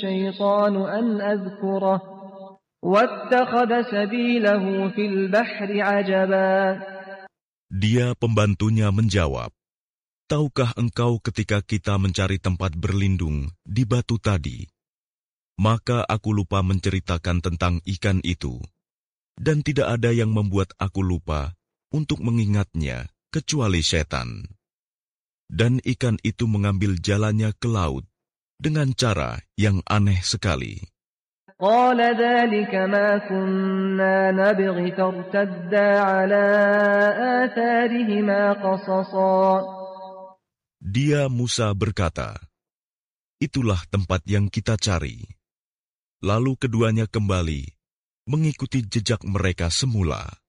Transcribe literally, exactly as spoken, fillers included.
الشيطان أن أذكره واتخذ سبيله في البحر عجبا. Dia pembantunya menjawab, tahukah engkau ketika kita mencari tempat berlindung di batu tadi, maka aku lupa menceritakan tentang ikan itu, dan tidak ada yang membuat aku lupa untuk mengingatnya kecuali setan. Dan ikan itu mengambil jalannya ke laut dengan cara yang aneh sekali. قال ذلك ما كنا نبغ فارتدا على آثارهما قصصا. Dia Musa berkata, itulah tempat yang kita cari. Lalu keduanya kembali mengikuti jejak mereka semula.